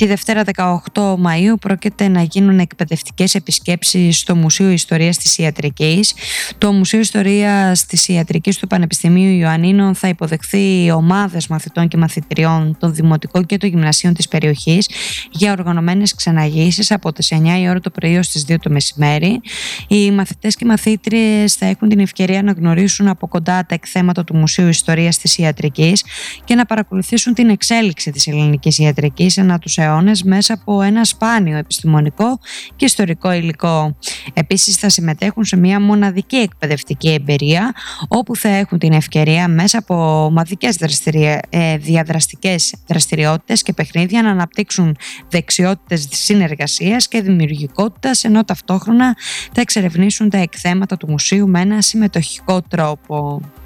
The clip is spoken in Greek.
Τη Δευτέρα 18 Μαΐου πρόκειται να γίνουν εκπαιδευτικές επισκέψεις στο Μουσείο Ιστορίας της Ιατρικής. Το Μουσείο Ιστορίας της Ιατρικής του Πανεπιστημίου Ιωαννίνων θα υποδεχθεί ομάδες μαθητών και μαθητριών των δημοτικών και των γυμνασίων της περιοχής για οργανωμένες ξεναγήσεις από τις 9 η ώρα το πρωί ως τις 2 το μεσημέρι. Οι μαθητές και μαθήτριες θα έχουν την ευκαιρία να γνωρίσουν από κοντά τα εκθέματα του Μουσείου Ιστορίας της Ιατρικής και να παρακολουθήσουν την εξέλιξη της ελληνικής ιατρικής ανά τους αιώνες μέσα από ένα σπάνιο επιστημονικό και ιστορικό υλικό. Επίσης θα συμμετέχουν σε μια μοναδική εκπαιδευτική εμπειρία όπου θα έχουν την ευκαιρία μέσα από ομαδικές διαδραστικές δραστηριότητες και παιχνίδια να αναπτύξουν δεξιότητες συνεργασίας και δημιουργικότητας, ενώ ταυτόχρονα θα εξερευνήσουν τα εκθέματα του μουσείου με ένα συμμετοχικό τρόπο.